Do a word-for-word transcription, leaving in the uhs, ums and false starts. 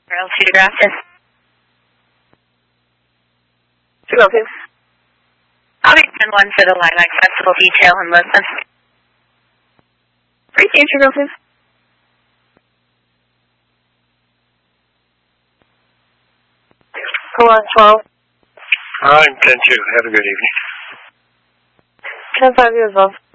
Royalty to Grafton. Signal, please. I'll be ten one for the Lilac Festival detail and listen. Appreciate you, girl, please. Come on, twelve. I'm ten two. Have a good evening. ten five, you as well.